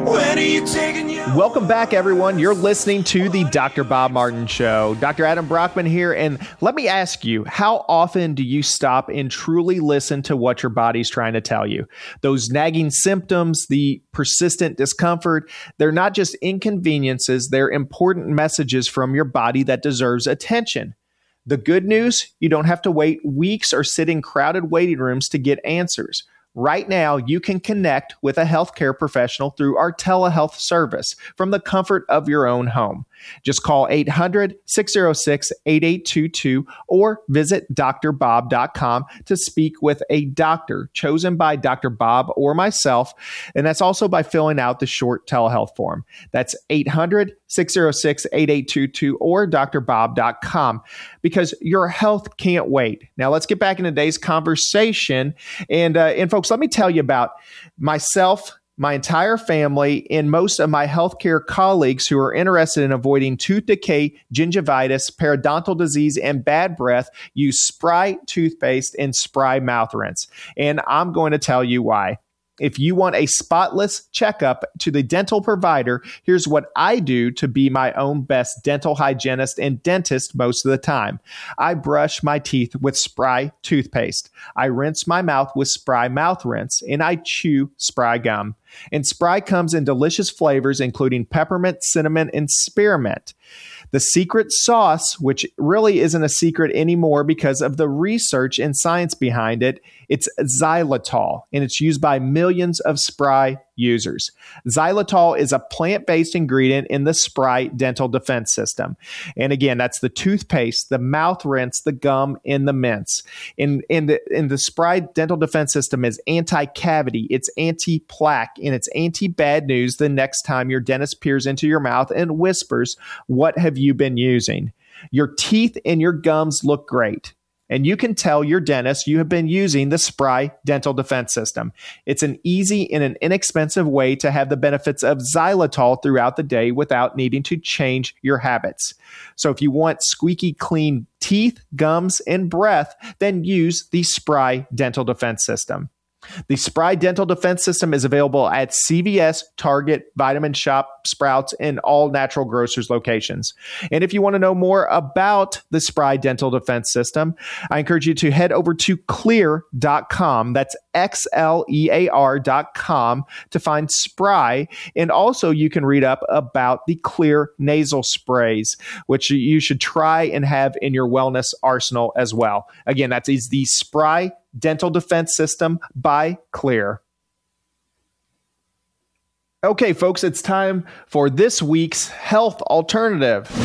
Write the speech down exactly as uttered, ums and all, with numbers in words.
When are you taking your... Welcome back, everyone. You're listening to the Doctor Bob Martin Show. Doctor Adam Brockman here, and let me ask you, how often do you stop and truly listen to what your body's trying to tell you? Those nagging symptoms, the persistent discomfort, they're not just inconveniences, they're important messages from your body that deserves attention. The good news, you don't have to wait weeks or sit in crowded waiting rooms to get answers. Right now, you can connect with a healthcare professional through our telehealth service from the comfort of your own home. Just call eight hundred, six oh six, eight eight two two or visit d r bob dot com to speak with a doctor chosen by Doctor Bob or myself. And that's also by filling out the short telehealth form. That's eight hundred, six oh six, eight eight two two or d r bob dot com, because your health can't wait. Now, let's get back into today's conversation. And, uh, and folks, let me tell you about myself, my entire family, and most of my healthcare colleagues who are interested in avoiding tooth decay, gingivitis, periodontal disease, and bad breath use Spry toothpaste and Spry mouth rinse. And I'm going to tell you why. If you want a spotless checkup to the dental provider, here's what I do to be my own best dental hygienist and dentist most of the time. I brush my teeth with Spry toothpaste. I rinse my mouth with Spry mouth rinse, and I chew Spry gum. And Spry comes in delicious flavors, including peppermint, cinnamon, and spearmint. The secret sauce, which really isn't a secret anymore because of the research and science behind it, it's xylitol, and it's used by millions of Spry users. Xylitol is a plant-based ingredient in the Spry dental defense system. And again, that's the toothpaste, the mouth rinse, the gum, and the mints. In, in, the, in the Spry dental defense system is anti-cavity, it's anti-plaque, and it's anti-bad news the next time your dentist peers into your mouth and whispers, "What have you been using?" Your teeth and your gums look great. And you can tell your dentist you have been using the Spry Dental Defense System. It's an easy and an inexpensive way to have the benefits of xylitol throughout the day without needing to change your habits. So if you want squeaky clean teeth, gums, and breath, then use the Spry Dental Defense System. The Spry Dental Defense System is available at C V S, Target, Vitamin Shop, Sprouts, and all natural grocers locations. And if you want to know more about the Spry Dental Defense System, I encourage you to head over to Xlear dot com. That's X L E A R dot com to find Spry. And also you can read up about the Xlear nasal sprays, which you should try and have in your wellness arsenal as well. Again, that is the Spry Dental Defense System by Xlear. Okay, folks, it's time for this week's health alternative.